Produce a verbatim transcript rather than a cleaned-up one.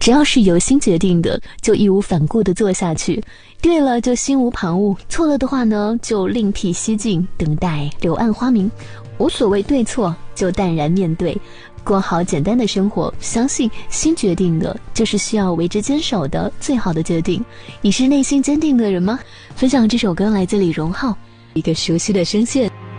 只要是有心决定的，就义无反顾地做下去。对了就心无旁骛，错了的话呢，就另辟蹊径，等待柳暗花明。无所谓对错，就淡然面对，过好简单的生活。相信心决定的，就是需要为之坚守的最好的决定。你是内心坚定的人吗？分享这首歌来自李荣浩，一个熟悉的声线。